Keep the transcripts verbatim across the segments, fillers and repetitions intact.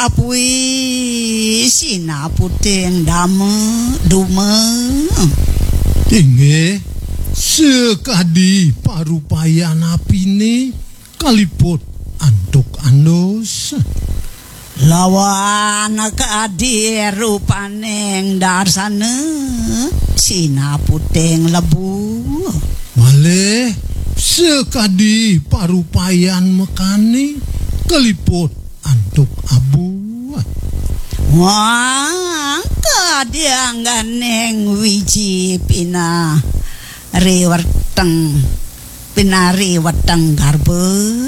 apui sinaputing dame dume Inge sekadi parupayan apine kaliput antuk andos lawan kadir rupaning darsane sinaputing lebu malih sekadi parupayan mekani kaliput antuk abu wah kadiangganing wiji pina riweteng pinari weteng garbe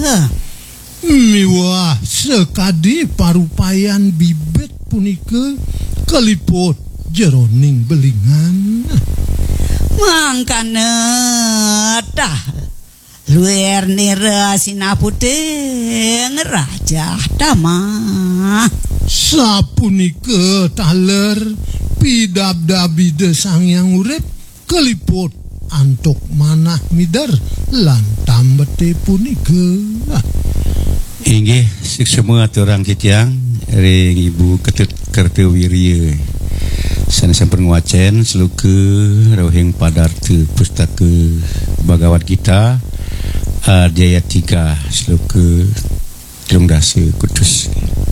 miwah sekadi parupayan bibit punika kaliput jeroning belingan mangkane tah luer nira sinaputing raja dama sapunika taler pidabdabi desang yang urip keliput antuk manah midar lan tambete punika inggih semua orang titiang ring Ibu Ketut Kertewirya sanes-sampun ngwacen seluke rohing padartu pustaka Bhagavad Gita Adhyaya tiga seluke telung dasa kutus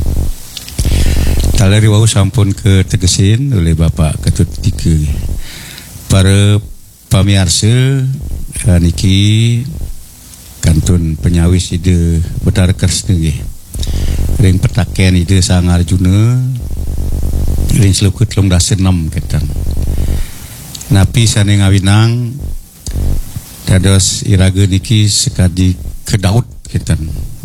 taleri wau sampun ke tegesin oleh Bapak Ketut tiga para pamiarsa niki kantun penyawis ide Betara Kresna nggih ring petaken ide Sang Arjuna ring seluku telung dasa enam ketan napi sane ngawinang dados iraga niki sekadi kedaud ketan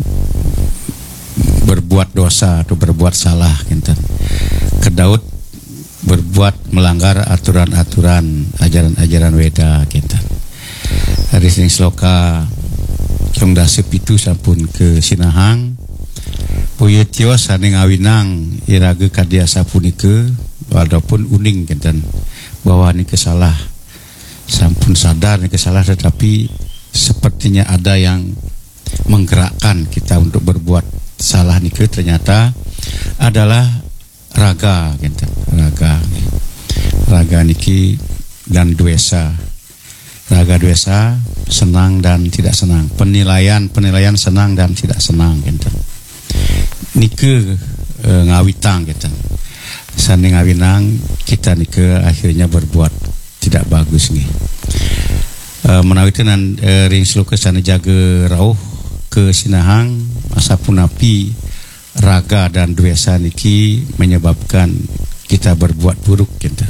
berbuat dosa atau berbuat salah ketan kedaud berbuat melanggar aturan-aturan ajaran-ajaran Weda ketan hari sing sloka telung dasa pitu sampun ke sinahang Puyetyo sane ngawinang iraga kadya sapunika walaupun uning ketan bahwa niki salah sampun sadar niki salah tetapi sepertinya ada yang menggerakkan kita untuk berbuat salah niki ternyata adalah raga ketan raga raga niki dan dwesa raga dwesa senang dan tidak senang penilaian penilaian senang dan tidak senang ketan nike e, ngawitang kita sane ngawinang kita nike akhirnya berbuat tidak bagus nih e, menawi tenan e, ring sloka sane jaga rauh ke sinahang asapun api raga dan dwesa niki menyebabkan kita berbuat buruk kita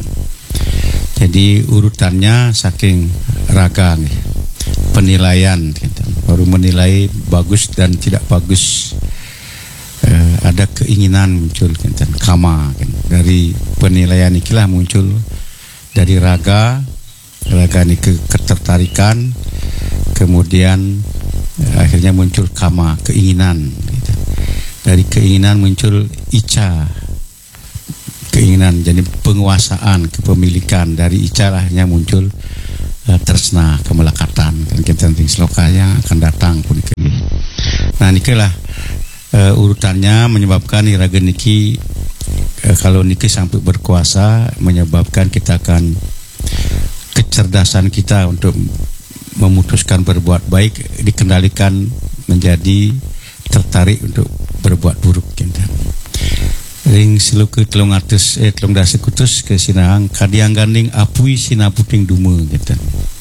jadi urutannya saking raga nih penilaian kita baru menilai bagus dan tidak bagus. Uh, ada keinginan muncul kan, kama kan. Dari penilaian ikilah muncul dari raga raga ini ke ketertarikan kemudian uh, akhirnya muncul kama keinginan gitu. Dari keinginan muncul ica keinginan jadi penguasaan kepemilikan dari ica akhirnya muncul uh, tresna kemelekatan kan kita nanti sloka yang akan datang pun ini. Nah nikelah Uh, urutannya menyebabkan iraga niki uh, kalau niki sampai berkuasa menyebabkan kita akan kecerdasan kita untuk memutuskan berbuat baik dikendalikan menjadi tertarik untuk berbuat buruk kita. Ring seluku telung atus eh telung dasa kutus ke sinahang kadiang ganding apui sinaputing dume kita.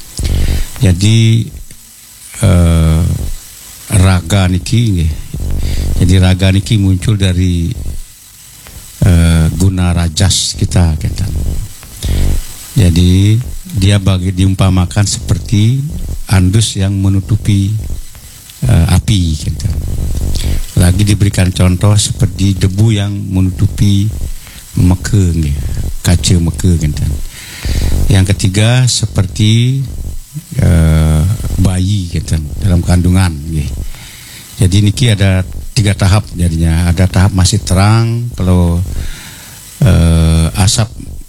Jadi uh, raga niki nggih. Jadi raga niki muncul dari uh, guna rajas kita kata. Jadi dia bagi diumpamakan seperti andus yang menutupi uh, api kata. Lagi diberikan contoh seperti debu yang menutupi meka nggih, kaca meka kata. Yang ketiga seperti uh, bayi kata dalam kandungan nggih. Jadi niki ada tiga tahap jadinya. Ada tahap masih terang kalau uh, asap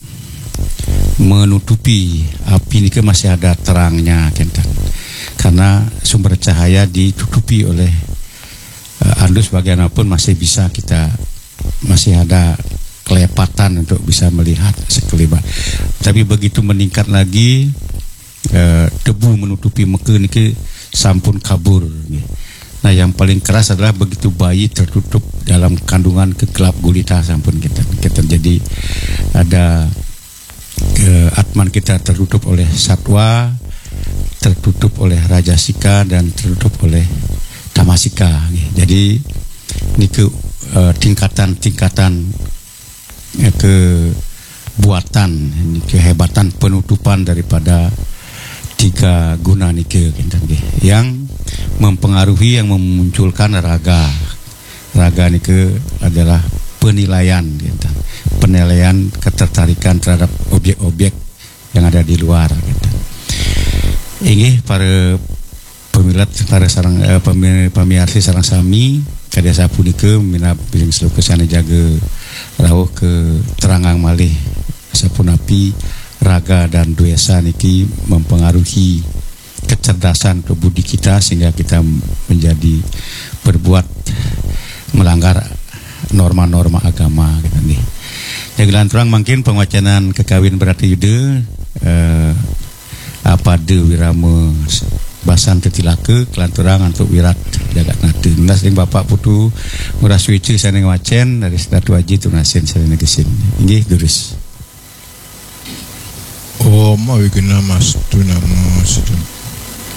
menutupi api niki masih ada terangnya kentan. Karena sumber cahaya ditutupi oleh uh, andus bagaimanapun masih bisa kita masih ada kelepatan untuk bisa melihat sekelibat. Tapi begitu meningkat lagi, eh, debu menutupi Mekah niki sampun kabur. Nah yang paling keras adalah begitu bayi tertutup dalam kandungan kegelap gulita sampun kita. Kita jadi ada eh, atman kita tertutup oleh satwa, tertutup oleh Raja Sika dan tertutup oleh Tamasika. Jadi niki eh, tingkatan-tingkatan ya, kebuatan, kehebatan penutupan daripada tiga guna nike yang mempengaruhi, yang memunculkan raga. Raga nike adalah penilaian, gitu. Penilaian ketertarikan terhadap objek-objek yang ada di luar. Gitu. Ini para pemilat, para sarang eh, pemiarsi sarang sami kadasa punike mina piring sloka sana jaga rawuh ke terangang malih sapunapi raga dan doesa niki mempengaruhi kecerdasan ke budi kita sehingga kita menjadi berbuat melanggar norma-norma agama gitu nih. Jagelan terang mungkin pengacanan kekawin berarti yude eh, apa de wirama basan tetilake kelanturang untuk wirat jagat nate. Ndas ing bapak putu murah suici saneng wacen dari Statu Haji Tunasin sareng gesin. Inggih durus. Oh, mau kena mas tu nama sedang.